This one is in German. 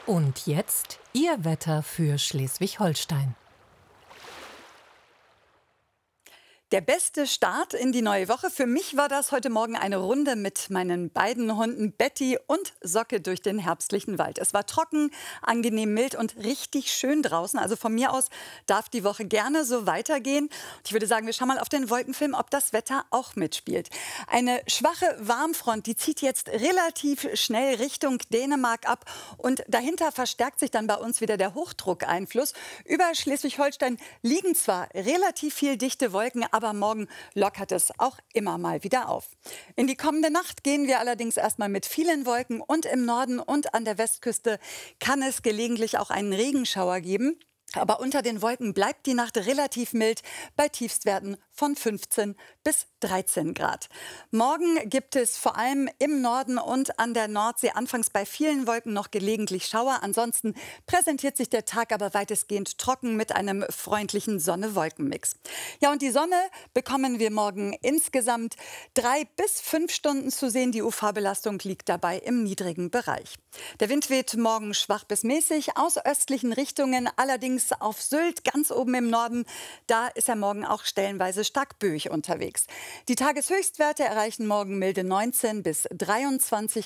Und jetzt Ihr Wetter für Schleswig-Holstein. Der beste Start in die neue Woche. Für mich war das heute Morgen eine Runde mit meinen beiden Hunden Betty und Socke durch den herbstlichen Wald. Es war trocken, angenehm mild und richtig schön draußen. Also von mir aus darf die Woche gerne so weitergehen. Und ich würde sagen, wir schauen mal auf den Wolkenfilm, ob das Wetter auch mitspielt. Eine schwache Warmfront, die zieht jetzt relativ schnell Richtung Dänemark ab. Und dahinter verstärkt sich dann bei uns wieder der Hochdruckeinfluss. Über Schleswig-Holstein liegen zwar relativ viel dichte Wolken, aber morgen lockert es auch immer mal wieder auf. In die kommende Nacht gehen wir allerdings erstmal mit vielen Wolken und im Norden und an der Westküste kann es gelegentlich auch einen Regenschauer geben. Aber unter den Wolken bleibt die Nacht relativ mild bei Tiefstwerten von 15 bis 13 Grad. Morgen gibt es vor allem im Norden und an der Nordsee anfangs bei vielen Wolken noch gelegentlich Schauer. Ansonsten präsentiert sich der Tag aber weitestgehend trocken mit einem freundlichen Sonne-Wolken-Mix. Ja, und die Sonne bekommen wir morgen insgesamt 3 bis 5 Stunden zu sehen. Die UV-Belastung liegt dabei im niedrigen Bereich. Der Wind weht morgen schwach bis mäßig aus östlichen Richtungen, allerdings auf Sylt, ganz oben im Norden. Da ist er morgen auch stellenweise stark böig unterwegs. Die Tageshöchstwerte erreichen morgen milde 19 bis 23